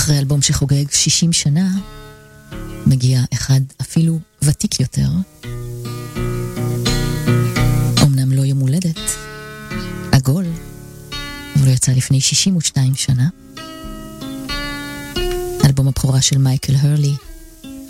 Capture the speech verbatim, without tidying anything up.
אחרי אלבום שחוגג שישים שנה, מגיע אחד אפילו ותיק יותר. אמנם לא יום הולדת, עגול, אבל הוא יצא לפני שישים ושתיים שנה. אלבום הבכורה של מייקל הרלי,